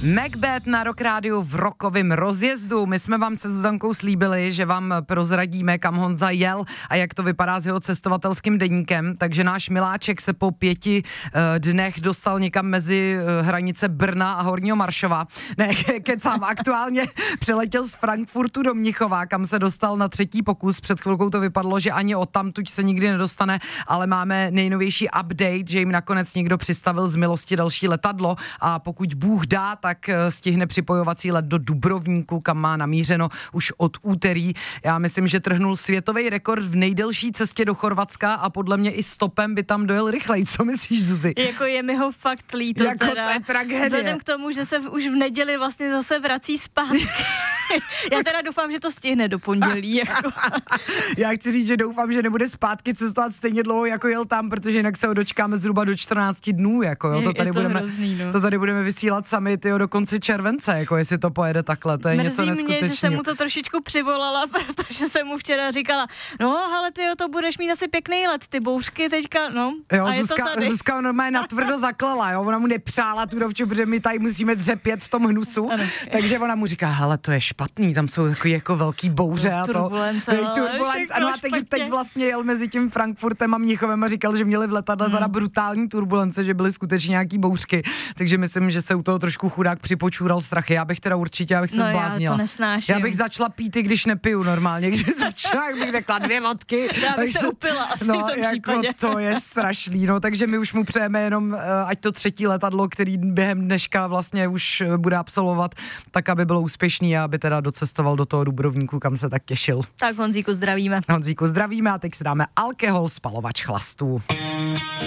Macbeth na Rock Rádiu v rokovém rozjezdu. My jsme vám se Zuzankou slíbili, že vám prozradíme, kam Honza jel a jak to vypadá s jeho cestovatelským deníkem, takže náš miláček se po 5 dnech dostal někam mezi hranice Brna a Horního Maršova. Ne, kecám, aktuálně přeletěl z Frankfurtu do Mnichova, kam se dostal na 3. pokus. Před chvilkou to vypadlo, že ani odtamtud se nikdy nedostane, ale máme nejnovější update, že jim nakonec někdo přistavil z milosti další letadlo a pokud Bůh dá, tak stihne připojovací let do Dubrovníku, kam má namířeno už od úterý. Já myslím, že trhnul světový rekord v nejdelší cestě do Chorvatska a podle mě i stopem by tam dojel rychleji. Co myslíš, Zuzi? Jako je mi ho fakt líto jako teda. To je tragédie. Vzhledem k tomu, že se už v neděli vlastně zase vrací zpátky. Já teda doufám, že to stihne do pondělí. Jako. Já chci říct, že doufám, že nebude zpátky cestovat stejně dlouho, jako jel tam, protože jinak se ho dočkáme zhruba do 14 dnů. Jako, jo. To tady budeme vysílat sami do konce července, jako jestli to pojede takhle. To je Mrzí něco neskutečného. mě, že jsem mu to trošičku přivolala, protože jsem mu včera říkala, no, ale tyjo, to budeš mít asi pěkný let, ty bouřky teďka, no. Jo, a je to tady. Zuzka normálně natvrdo zaklela, jo, ona mu nepřála tu dovču, protože my tady musíme dřepět v tom hnusu, takže ona mu říká, hele, to je špatný, tam jsou takový jako velký bouře a to. Turbulence, Ano, a teď vlastně jel mezi tím Frankfurtem a Mnichovem a říkal, že měli v letadle teda brutální turbulence, že byly skutečně nějaký bouřky, takže myslím, že se u toho trošku chudák připočůral strachy. Já bych teda určitě, abych se zbláznila. Já to nesnáším. Já bych začala pít, i když nepiju normálně, když začala, bych řekla 2 vodky. Já bych se upila asi v tom případě. To je strašný, no, takže my už mu přejeme jenom, ať to 3. letadlo, který během dneška vlastně už bude absolvovat, tak aby bylo úspěšný a aby teda docestoval do toho Dubrovníku, kam se tak těšil. Tak Honzíku zdravíme. Honzíku zdravíme a teď si dáme alkohol spalovač chlastů.